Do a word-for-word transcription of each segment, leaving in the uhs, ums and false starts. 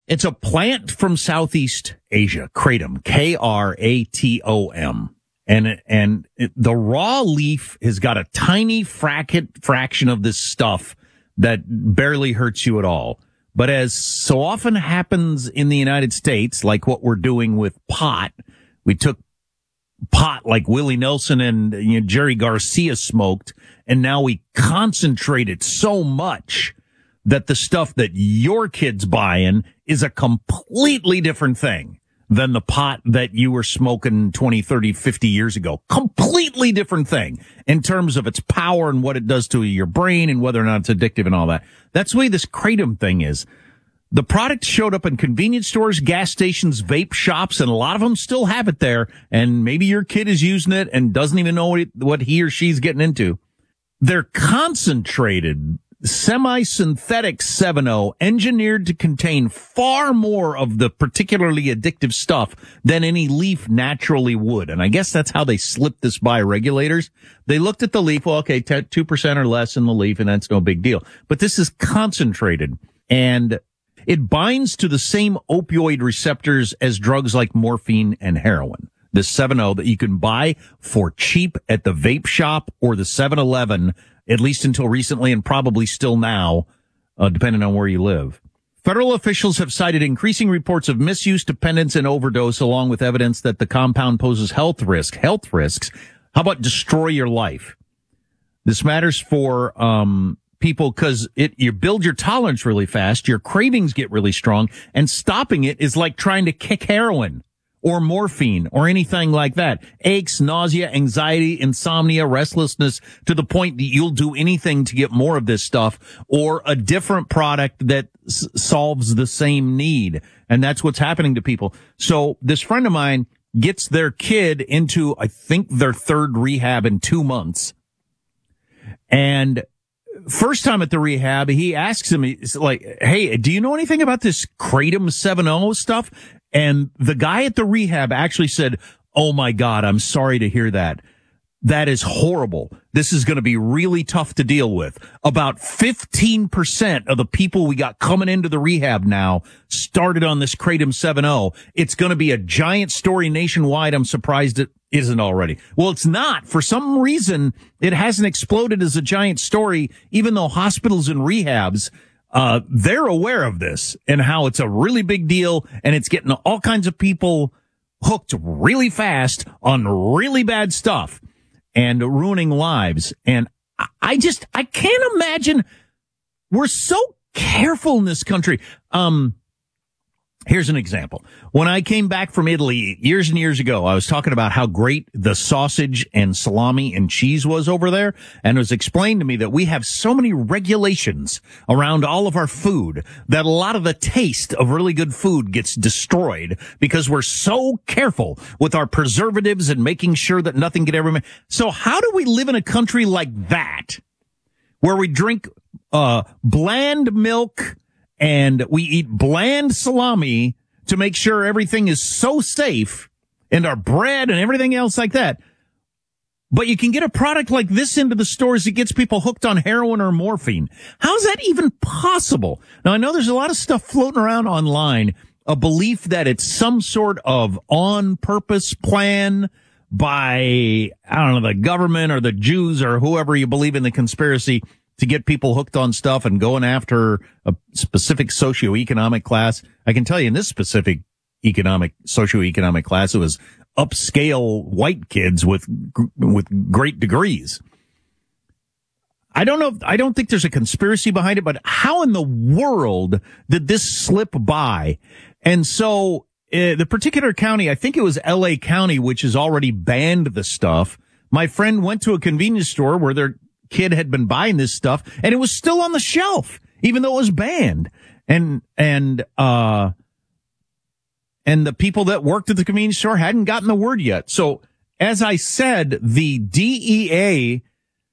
It's a plant from Southeast Asia, kratom, K R A T O M. And, and it, the raw leaf has got a tiny frac- fraction of this stuff that barely hurts you at all. But as so often happens in the United States, like what we're doing with pot, we took pot like Willie Nelson and you know, Jerry Garcia smoked, and now we concentrate it so much that the stuff that your kid's buying is a completely different thing than the pot that you were smoking twenty, thirty, fifty years ago. Completely different thing in terms of its power and what it does to your brain and whether or not it's addictive and all that. That's the way this kratom thing is. The product showed up in convenience stores, gas stations, vape shops, and a lot of them still have it there. And maybe your kid is using it and doesn't even know what, it, what he or she's getting into. They're concentrated semi-synthetic seven oh, engineered to contain far more of the particularly addictive stuff than any leaf naturally would. And I guess that's how they slipped this by regulators. They looked at the leaf, well, okay, two percent or less in the leaf, and that's no big deal. But this is concentrated, and it binds to the same opioid receptors as drugs like morphine and heroin. The seven oh that you can buy for cheap at the vape shop or the seven eleven, at least until recently and probably still now, uh, depending on where you live. Federal officials have cited increasing reports of misuse, dependence, and overdose, along with evidence that the compound poses health risk. Health risks? How about destroy your life? This matters for um people because it you build your tolerance really fast, your cravings get really strong, and stopping it is like trying to kick heroin or morphine or anything like that. Aches, nausea, anxiety, insomnia, restlessness, to the point that you'll do anything to get more of this stuff or a different product that s- solves the same need. And that's what's happening to people. So this friend of mine gets their kid into, I think, their third rehab in two months. And first time at the rehab, he asks him, he's like, hey, do you know anything about this kratom seven oh stuff? And the guy at the rehab actually said, oh my God, I'm sorry to hear that. That is horrible. This is going to be really tough to deal with. About fifteen percent of the people we got coming into the rehab now started on this kratom seven oh. It's going to be a giant story nationwide. I'm surprised it isn't already. Well, it's not. For some reason, it hasn't exploded as a giant story, even though hospitals and rehabs, uh, they're aware of this and how it's a really big deal, and it's getting all kinds of people hooked really fast on really bad stuff and ruining lives. And I just, I can't imagine. We're so careful in this country. Um, Here's an example. When I came back from Italy years and years ago, I was talking about how great the sausage and salami and cheese was over there. And it was explained to me that we have so many regulations around all of our food that a lot of the taste of really good food gets destroyed because we're so careful with our preservatives and making sure that nothing get everywhere. So how do we live in a country like that where we drink uh bland milk and we eat bland salami to make sure everything is so safe, and our bread and everything else like that? But you can get a product like this into the stores that gets people hooked on heroin or morphine. How's that even possible? Now, I know there's a lot of stuff floating around online, a belief that it's some sort of on-purpose plan by, I don't know, the government or the Jews or whoever you believe in the conspiracy to get people hooked on stuff and going after a specific socioeconomic class. I can tell you in this specific economic, socioeconomic class, it was upscale white kids with, with great degrees. I don't know. I don't think there's a conspiracy behind it, but how in the world did this slip by? And so uh, the particular county, I think it was L A County, which has already banned the stuff. My friend went to a convenience store where their kid had been buying this stuff, and it was still on the shelf, even though it was banned. And, and, uh, and the people that worked at the convenience store hadn't gotten the word yet. So as I said, the D E A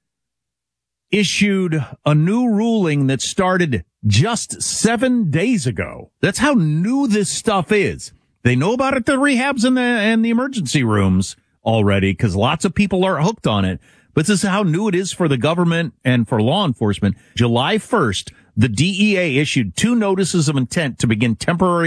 issued a new ruling that started just seven days ago. That's how new this stuff is. They know about it at the rehabs and the, and the emergency rooms already, because lots of people are hooked on it. But this is how new it is for the government and for law enforcement. July first, the D E A issued two notices of intent to begin temporary